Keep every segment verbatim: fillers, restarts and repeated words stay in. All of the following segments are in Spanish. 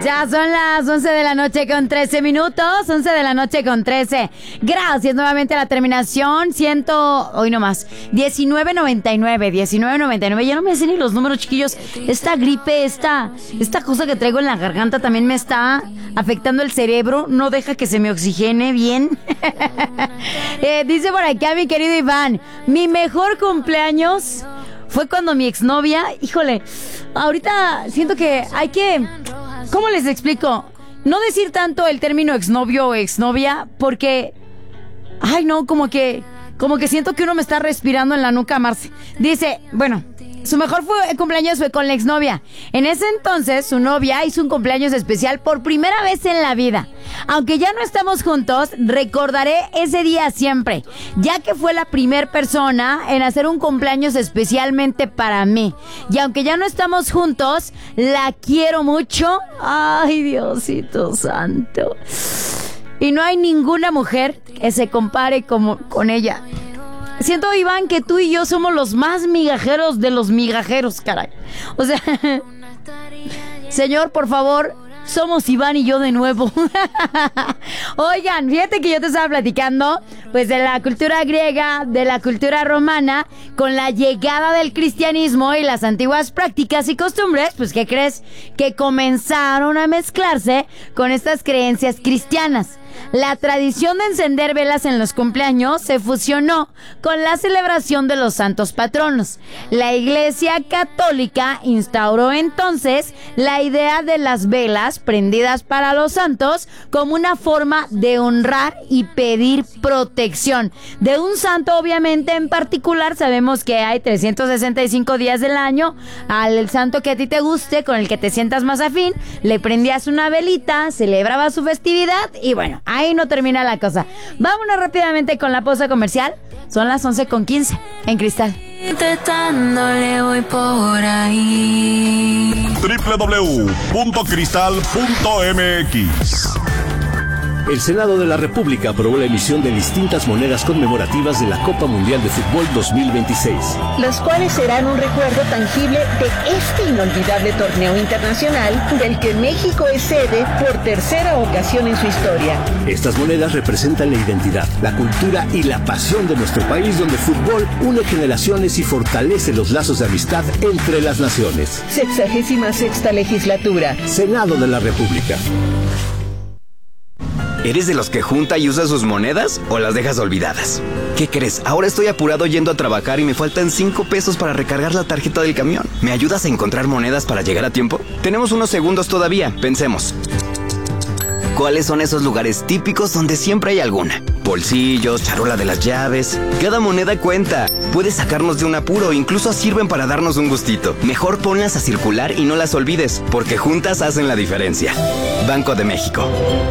Ya son las once de la noche con trece minutos, once de la noche con trece. Gracias nuevamente a la terminación, ciento, hoy nomás, diecinueve noventa y nueve, diecinueve noventa y nueve. Ya no me sé ni los números, chiquillos. Esta gripe, esta, esta cosa que traigo en la garganta también me está afectando el cerebro, no deja que se me oxigene bien. eh, dice por acá mi querido Iván, mi mejor cumpleaños fue cuando mi exnovia, híjole, ahorita siento que hay que, ¿cómo les explico? No decir tanto el término exnovio o exnovia, porque, ay no, como que, como que siento que uno me está respirando en la nuca, Marce. Dice, bueno, su mejor fue, cumpleaños fue con la exnovia. En ese entonces, su novia hizo un cumpleaños especial por primera vez en la vida. Aunque ya no estamos juntos, recordaré ese día siempre, ya que fue la primer persona en hacer un cumpleaños especialmente para mí. Y aunque ya no estamos juntos, la quiero mucho. Ay, Diosito santo. Y no hay ninguna mujer que se compare como, con ella. Siento, Iván, que tú y yo somos los más migajeros de los migajeros, caray. O sea, señor, por favor, somos Iván y yo de nuevo. Oigan, fíjate que yo te estaba platicando, pues, de la cultura griega, de la cultura romana, con la llegada del cristianismo y las antiguas prácticas y costumbres, pues, ¿qué crees? Que comenzaron a mezclarse con estas creencias cristianas. La tradición de encender velas en los cumpleaños se fusionó con la celebración de los santos patronos. La Iglesia Católica instauró entonces la idea de las velas prendidas para los santos como una forma de honrar y pedir protección. De un santo, obviamente, en particular, sabemos que hay trescientos sesenta y cinco días del año. Al santo que a ti te guste, con el que te sientas más afín, le prendías una velita, celebrabas su festividad y bueno, ahí no termina la cosa. Vámonos rápidamente con la pausa comercial. Son las once con quince en Cristal. Intentándole voy por ahí. doble u doble u doble u punto cristal punto m x. El Senado de la República aprobó la emisión de distintas monedas conmemorativas de la Copa Mundial de Fútbol dos mil veintiséis. Las cuales serán un recuerdo tangible de este inolvidable torneo internacional del que México es sede por tercera ocasión en su historia. Estas monedas representan la identidad, la cultura y la pasión de nuestro país, donde el fútbol une generaciones y fortalece los lazos de amistad entre las naciones. Sexagésima sexta legislatura. Senado de la República. ¿Eres de los que junta y usa sus monedas o las dejas olvidadas? ¿Qué crees? Ahora estoy apurado yendo a trabajar y me faltan cinco pesos para recargar la tarjeta del camión. ¿Me ayudas a encontrar monedas para llegar a tiempo? Tenemos unos segundos todavía, pensemos. ¿Cuáles son esos lugares típicos donde siempre hay alguna? Bolsillos, charola de las llaves. Cada moneda cuenta. Puede sacarnos de un apuro, incluso sirven para darnos un gustito. Mejor ponlas a circular y no las olvides, porque juntas hacen la diferencia. Banco de México.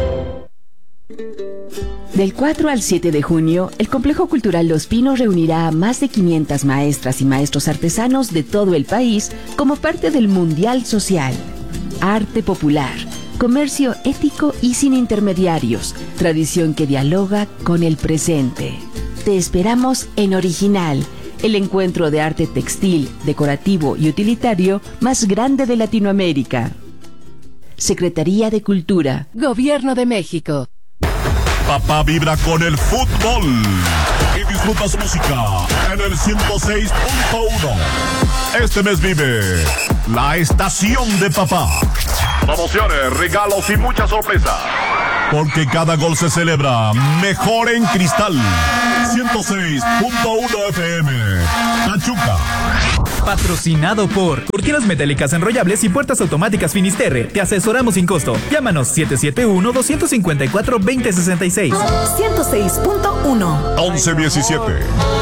Del cuatro al siete de junio, el Complejo Cultural Los Pinos reunirá a más de quinientas maestras y maestros artesanos de todo el país como parte del Mundial Social. Arte popular, comercio ético y sin intermediarios, tradición que dialoga con el presente. Te esperamos en Original, el encuentro de arte textil, decorativo y utilitario más grande de Latinoamérica. Secretaría de Cultura, Gobierno de México. Papá vibra con el fútbol y disfruta su música en el ciento seis punto uno. Este mes vive la estación de papá. Promociones, regalos y muchas sorpresas. Porque cada gol se celebra mejor en Cristal. ciento seis punto uno F M. Pachuca. Patrocinado por Cortinas Metálicas Enrollables y Puertas Automáticas Finisterre. Te asesoramos sin costo. Llámanos siete siete uno, dos cinco cuatro, dos cero seis seis. ciento seis punto uno. once diecisiete.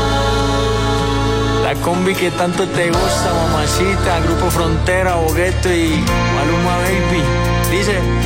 La combi que tanto te gusta, mamacita. Grupo Frontera, Bogueto y Maluma Baby. Dice...